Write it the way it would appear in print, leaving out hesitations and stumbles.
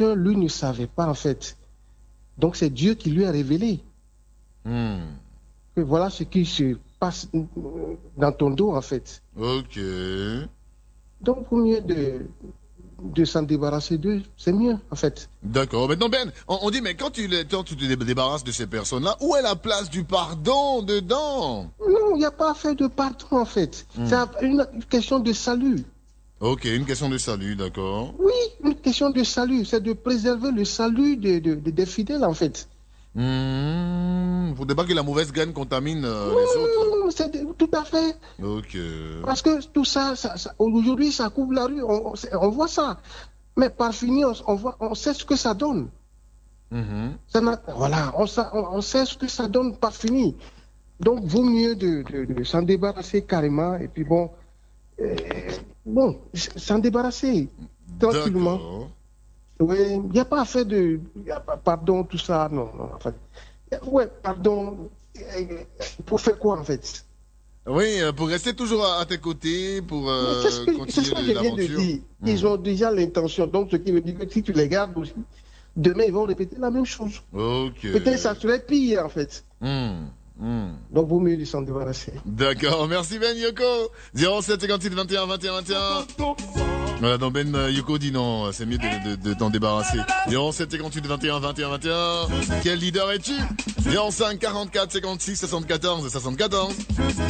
pasteur, lui, ne savait pas, en fait. Donc, c'est Dieu qui lui a révélé. Que voilà ce qui se passe dans ton dos, en fait. Ok. Donc, pour mieux de s'en débarrasser d'eux, c'est mieux, en fait. D'accord. Maintenant, Ben, on dit, mais quand tu te débarrasses de ces personnes-là, où est la place du pardon dedans? Non, il n'y a pas à faire de pardon, en fait. C'est une question de salut. Ok, une question de salut, d'accord. Oui, une question de salut. C'est de préserver le salut des fidèles, en fait. Faudrait pas que la mauvaise graine contamine les autres. Tout à fait. Ok. Parce que tout ça, aujourd'hui, ça couvre la rue. On voit ça. Mais par fini, on sait ce que ça donne. Voilà, on sait ce que ça donne par fini. Donc, vaut mieux de s'en débarrasser carrément. Et puis s'en débarrasser tranquillement. D'accord. Oui, il n'y a pas à faire pardon, tout ça, non. En fait. Ouais, pardon, pour faire quoi, en fait? Oui, pour rester toujours à tes côtés, pour C'est ce que je viens de l'aventure. dire. Ils ont déjà l'intention. Donc, ce qui veut dire que si tu les gardes aussi, demain, ils vont répéter la même chose. Ok. Peut-être ça serait pire, en fait. Donc, vaut mieux de s'en débarrasser. D'accord, merci Ben Yoko. 07 58 21 21 21. Voilà, donc Ben Yoko dit non, c'est mieux de t'en débarrasser. 07 58 21 21 21. Quel leader es-tu? 05 44 56 74 74.